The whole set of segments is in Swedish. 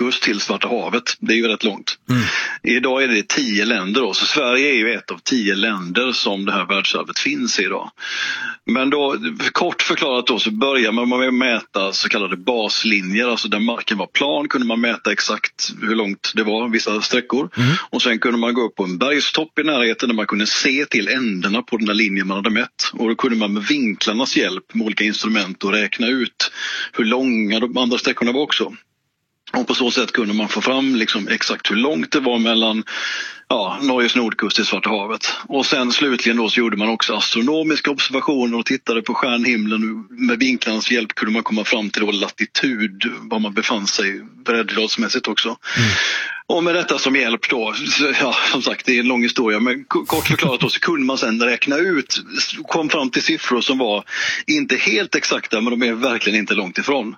Nordkust till Svarta havet. Det är ju rätt långt. Idag är det 10 länder då, så Sverige är ju ett av 10 länder som det här världsarvet finns i idag. Men då, kort förklarat då, så börjar man med att mäta så kallade baslinjer, alltså där marken var plan kunde man mäta exakt hur långt det var, vissa sträckor. Och sen kunde man gå upp på en bergstopp i närheten där man kunde se till ändarna på den här linjen man hade mätt. Och då kunde man med vinklarnas hjälp med olika instrument och räkna ut hur långa de andra sträckorna var också. Och på så sätt kunde man få fram liksom exakt hur långt det var mellan Norges nordkust till Svarta havet. Och sen slutligen då så gjorde man också astronomiska observationer och tittade på stjärnhimlen. Med vinklarnas hjälp kunde man komma fram till då latitud, var man befann sig breddgradsmässigt också. Och med detta som hjälp då, som sagt det är en lång historia, men kort förklarat då så kunde man sen räkna ut, kom fram till siffror som var inte helt exakta men de är verkligen inte långt ifrån.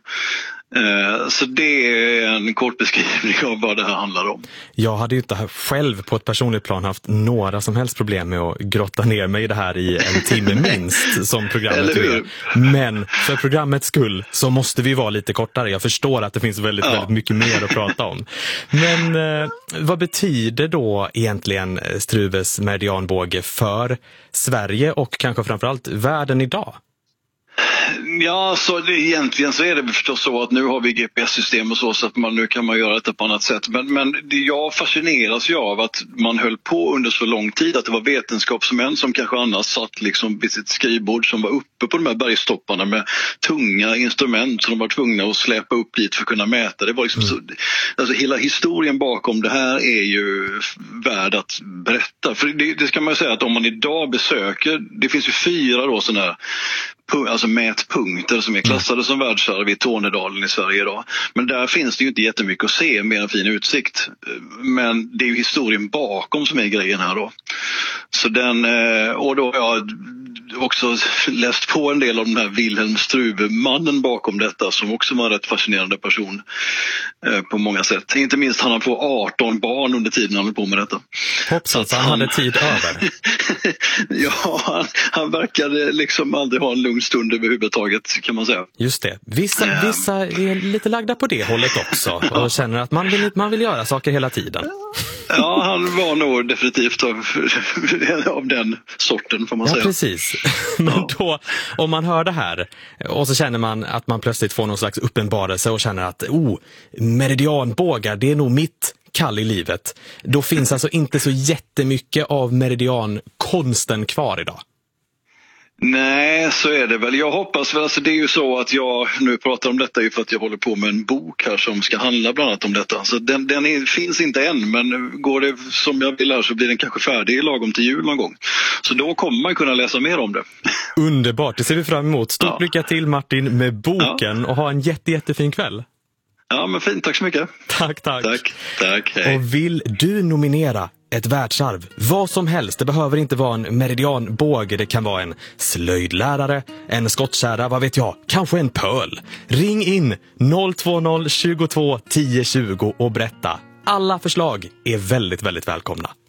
Så det är en kort beskrivning av vad det här handlar om. Jag hade ju inte själv på ett personligt plan haft några som helst problem med att grotta ner mig i det här i en timme minst som programmet gör. Men för programmets skull så måste vi vara lite kortare. Jag förstår att det finns väldigt mycket mer att prata om. Men vad betyder då egentligen Struves meridianbåge för Sverige och kanske framförallt världen idag? Ja, så egentligen så är det förstås så att nu har vi GPS-system och så att nu kan man göra det på annat sätt. Men jag fascineras ju av att man höll på under så lång tid, att det var vetenskapsmän som kanske annars satt liksom vid sitt skrivbord som var uppe på de här bergstopparna med tunga instrument som de var tvungna att släpa upp dit för att kunna mäta. Det var liksom så, alltså hela historien bakom det här är ju värd att berätta. För det ska man ju säga att om man idag besöker, det finns ju 4 då sådana här alltså mätpunkter som är klassade som världsarv i Tornedalen i Sverige idag. Men där finns det ju inte jättemycket att se med en fin utsikt. Men det är ju historien bakom som är grejen här då. Så och då har jag också läst på en del om den här Wilhelm Struve, mannen bakom detta, som också var en rätt fascinerande person på många sätt. Inte minst han får 18 barn under tiden han höll på med detta. Hoppsan, så han hade tid över. Ja, han verkade liksom aldrig ha en lugn stund överhuvudtaget, kan man säga. Just det. Vissa är lite lagda på det hållet också och känner att man vill göra saker hela tiden. Ja, han var nog definitivt av den sorten, får man säga. Ja, precis. Men då, om man hör det här och så känner man att man plötsligt får någon slags uppenbarelse och känner att meridianbågar, det är nog mitt kall i livet. Då finns alltså inte så jättemycket av meridiankonsten kvar idag. Nej, så är det väl. Jag hoppas väl, alltså det är ju så att jag nu pratar om detta ju för att jag håller på med en bok här som ska handla bland annat om detta. Så den finns inte än, men går det som jag vill här så blir den kanske färdig lagom till jul någon gång. Så då kommer man kunna läsa mer om det. Underbart, det ser vi fram emot. Stort lycka till Martin med boken och ha en jättefin kväll. Ja, men fint. Tack så mycket. Tack. Hej. Och vill du nominera ett världsarv, vad som helst, det behöver inte vara en meridianbåge, det kan vara en slöjdlärare, en skottkärra, vad vet jag, kanske en pöl. Ring in 020 22 10 20 och berätta. Alla förslag är väldigt, väldigt välkomna.